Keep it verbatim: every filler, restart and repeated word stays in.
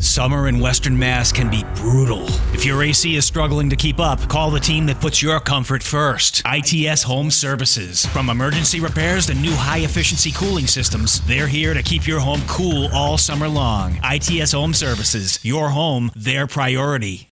Summer in Western Mass can be brutal. If your A C is struggling to keep up, call the team that puts your comfort first. I T S Home Services. From emergency repairs to new high-efficiency cooling systems, they're here to keep your home cool all summer long. I T S Home Services. Your home, their priority.